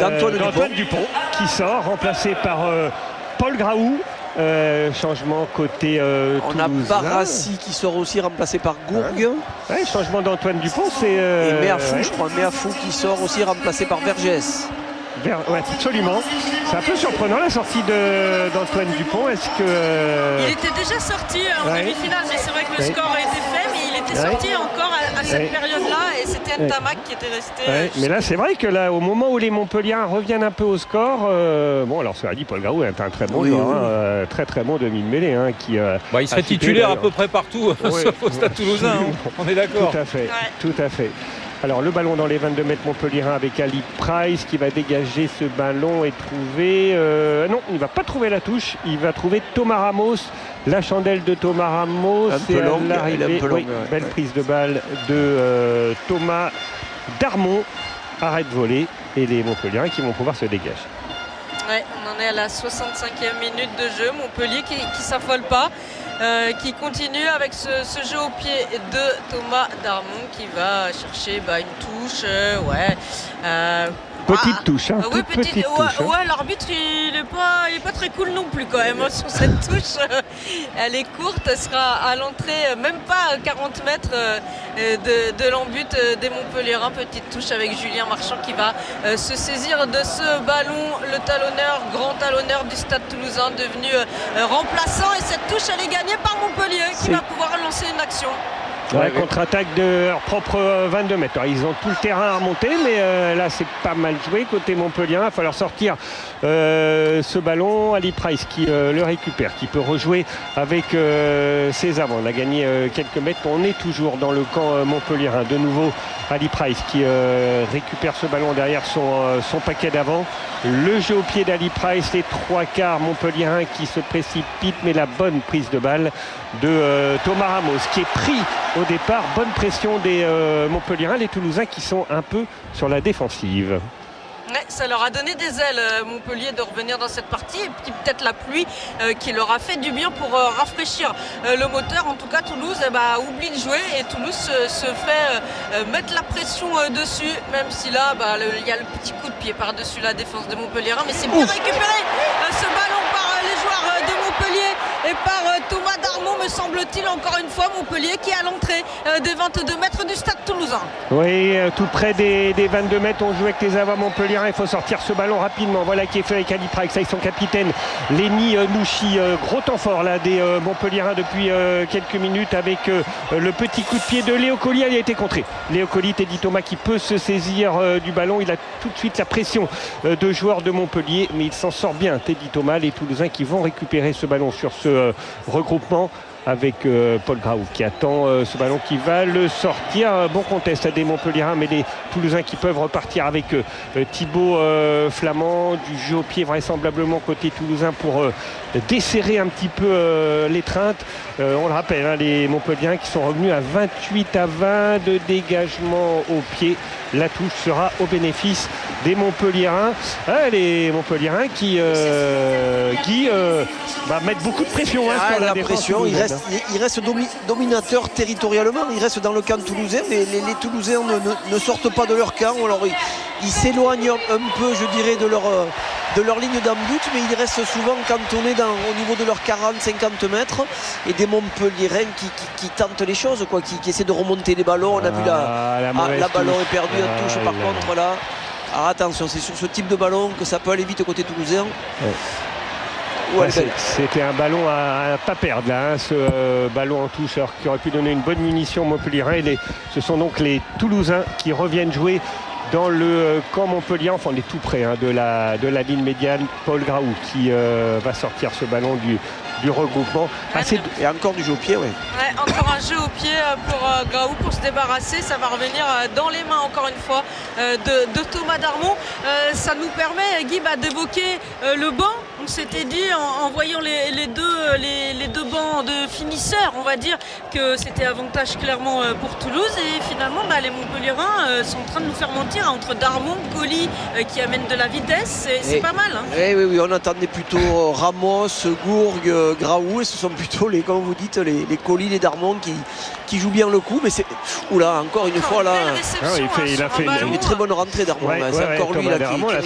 d'Antoine Dupont qui sort, remplacé par Paul Graou. Changement côté on a Barassi qui sort aussi, remplacé par Gourgue. Ouais, changement d'Antoine Dupont, c'est et Méafou, je crois, Méafou qui sort aussi, remplacé par Vergès. Ouais, absolument. C'est un peu surprenant la sortie d'Antoine Dupont. Est-ce que il était déjà sorti en demi-finale, mais c'est vrai que le score a été fait, mais il était sorti encore à cette période-là, et c'était Ntamak qui était resté. Mais là, c'est vrai que là, au moment où les Montpelliérains reviennent un peu au score, bon, alors cela dit, Paul Graou est un très bon joueur, très très bon demi-mêlée, il serait titulaire à peu près partout, sauf au Stade Toulousain. On est d'accord. Tout à fait. Alors le ballon dans les 22 mètres Montpelliérain avec Ali Price qui va dégager ce ballon et trouver... non, il ne va pas trouver la touche, il va trouver Thomas Ramos. La chandelle de Thomas Ramos. C'est à l'arrivée. Belle prise de balle de Thomas Darmon. Arrête voler et les Montpelliérains qui vont pouvoir se dégager. Ouais, on en est à la 65e minute de jeu. Montpellier qui ne s'affole pas. Qui continue avec ce jeu au pied de Thomas Darmon qui va chercher une touche. Petite touche. Oui, petite touche. Ouais, l'arbitre il est pas très cool non plus quand même sur cette touche. Elle est courte, elle sera à l'entrée, même pas à 40 mètres de l'embut des Montpelliérains. Petite touche avec Julien Marchand qui va se saisir de ce ballon. Le talonneur, grand talonneur du Stade Toulousain, devenu remplaçant. Et cette touche, elle est gagnée par Montpellier qui va pouvoir lancer une action. Contre-attaque de leur propre 22 mètres. Alors, ils ont tout le terrain à remonter, mais là c'est pas mal joué côté Montpellier. Il va falloir sortir ce ballon. Ali Price qui le récupère, qui peut rejouer avec ses avants. On a gagné quelques mètres. On est toujours dans le camp montpelliérain. De nouveau Ali Price qui récupère ce ballon derrière son paquet d'avant. Le jeu au pied d'Ali Price, les trois quarts montpelliérains qui se précipitent, mais la bonne prise de balle de Thomas Ramos qui est pris au départ. Bonne pression des Montpelliérains, les Toulousains qui sont un peu sur la défensive. Ouais, ça leur a donné des ailes, Montpellier, de revenir dans cette partie, et puis peut-être la pluie qui leur a fait du bien pour rafraîchir le moteur. En tout cas, Toulouse oublie de jouer et Toulouse se fait mettre la pression dessus, même si là, il y a le petit coup de pied par-dessus la défense de Montpellier. Mais c'est bien récupéré ce ballon par les joueurs de Montpellier et par Thomas Darmon, me semble-t-il, encore une fois. Montpellier qui est à l'entrée des 22 mètres du Stade Toulousain. Oui, tout près des 22 mètres, on joue avec les avants Montpellier. Il faut sortir ce ballon rapidement. Voilà qui est fait avec Ali Price, avec son capitaine Lenny Nouchi. Gros temps fort là des Montpelliérains depuis quelques minutes avec le petit coup de pied de Léo Colli. Il a été contré. Léo Colli, Teddy Thomas qui peut se saisir du ballon. Il a tout de suite la pression de joueurs de Montpellier, mais il s'en sort bien. Teddy Thomas, les Toulousains qui vont récupérer ce ballon sur ce regroupement avec Paul Graou qui attend ce ballon qui va le sortir. Bon contest à des Montpelliérains, mais des Toulousains qui peuvent repartir avec Thibaut Flamand, du jeu au pied vraisemblablement côté toulousain pour desserrer un petit peu l'étreinte. On le rappelle, les Montpelliérains qui sont revenus à 28-20 de dégagement au pied. La touche sera au bénéfice des Montpelliérains. Les Montpelliérains qui mettent beaucoup de pression sur la défense. Pression, il reste dominateur territorialement, il reste dans le camp toulousain, mais les Toulousains ne sortent pas de leur camp. Alors ils s'éloignent un peu, je dirais, de leur ligne d'embut, mais ils restent souvent cantonnés au niveau de leurs 40-50 mètres, et des Montpelliérains qui tentent les choses, qui essaient de remonter les ballons. On a vu la ballon est perdu en touche par contre là. Alors attention, c'est sur ce type de ballon que ça peut aller vite côté toulousain. C'était un ballon à pas perdre là, ce ballon en touche, alors qui aurait pu donner une bonne munition Montpelliérain. Ce sont donc les Toulousains qui reviennent jouer dans le camp Montpellier. Enfin, on est tout près de la ligne médiane. Paul Graou qui va sortir ce ballon du regroupement. Et encore du jeu au pied, encore un jeu au pied pour Graou pour se débarrasser. Ça va revenir dans les mains encore une fois de Thomas Darmon. Ça nous permet, Guy, d'évoquer le banc. On s'était dit en voyant les deux bancs de finisseurs, on va dire que c'était avantage clairement pour Toulouse, et finalement les Montpelliérains sont en train de nous faire mentir entre Darmon, Colli qui amène de la vitesse. C'est pas mal. Oui, on attendait plutôt Ramos, Gourgue, Graou, et ce sont plutôt comme vous dites, les Colli, les Darmon qui jouent bien le coup. Mais c'est encore une fois là. Il a fait une très bonne rentrée Darmon. C'est encore lui là qui